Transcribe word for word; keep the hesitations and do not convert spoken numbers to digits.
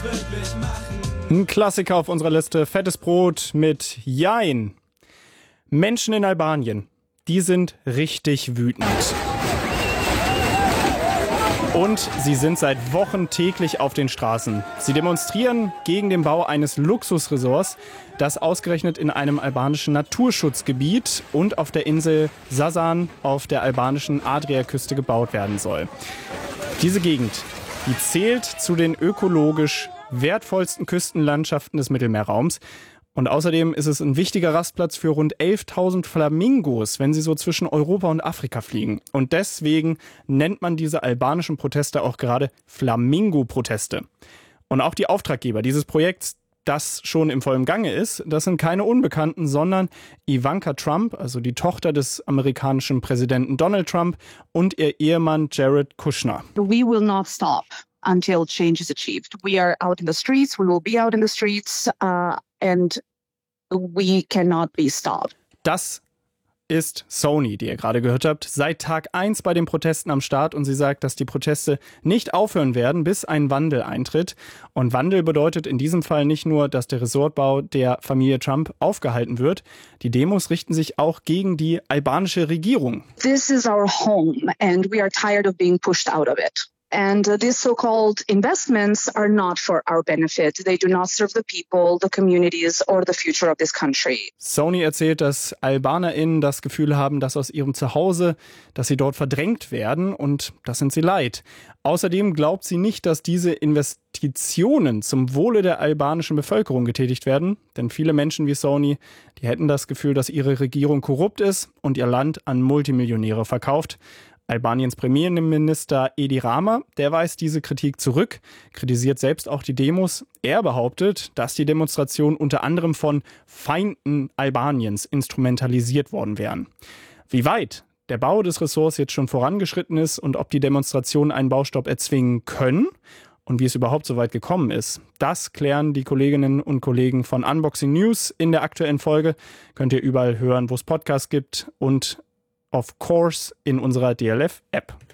es wirklich machen. Ein Klassiker auf unserer Liste, fettes Brot mit Jein. Menschen in Albanien, die sind richtig wütend. Und sie sind seit Wochen täglich auf den Straßen. Sie demonstrieren gegen den Bau eines Luxusresorts, das ausgerechnet in einem albanischen Naturschutzgebiet und auf der Insel Sasan auf der albanischen Adriaküste gebaut werden soll. Diese Gegend, die zählt zu den ökologisch wertvollsten Küstenlandschaften des Mittelmeerraums. Und außerdem ist es ein wichtiger Rastplatz für rund elftausend Flamingos, wenn sie so zwischen Europa und Afrika fliegen. Und deswegen nennt man diese albanischen Proteste auch gerade Flamingo-Proteste. Und auch die Auftraggeber dieses Projekts, das schon im vollen Gange ist, das sind keine Unbekannten, sondern Ivanka Trump, also die Tochter des amerikanischen Präsidenten Donald Trump, und ihr Ehemann Jared Kushner. We will not stop until change is achieved. We are out in the streets, we will be out in the streets, uh, and we cannot be stopped. Das ist Sony, die ihr gerade gehört habt, seit Tag eins bei den Protesten am Start, und sie sagt, dass die Proteste nicht aufhören werden, bis ein Wandel eintritt. Und Wandel bedeutet in diesem Fall nicht nur, dass der Resortbau der Familie Trump aufgehalten wird. Die Demos richten sich auch gegen die albanische Regierung. This is our home and we are tired of being pushed out of it. And uh, these so-called investments are not for our benefit. They do not serve the people, the communities or the future of this country. Sony erzählt, dass AlbanerInnen das Gefühl haben, dass aus ihrem Zuhause, dass sie dort verdrängt werden, und das sind sie leid. Außerdem glaubt sie nicht, dass diese Investitionen zum Wohle der albanischen Bevölkerung getätigt werden, denn viele Menschen wie Sony, die hätten das Gefühl, dass ihre Regierung korrupt ist und ihr Land an Multimillionäre verkauft. Albaniens Premierminister Edi Rama, der weist diese Kritik zurück, kritisiert selbst auch die Demos. Er behauptet, dass die Demonstrationen unter anderem von Feinden Albaniens instrumentalisiert worden wären. Wie weit der Bau des Ressorts jetzt schon vorangeschritten ist und ob die Demonstrationen einen Baustopp erzwingen können und wie es überhaupt so weit gekommen ist, das klären die Kolleginnen und Kollegen von Unboxing News in der aktuellen Folge. Könnt ihr überall hören, wo es Podcasts gibt, und of course in unserer D L F-App.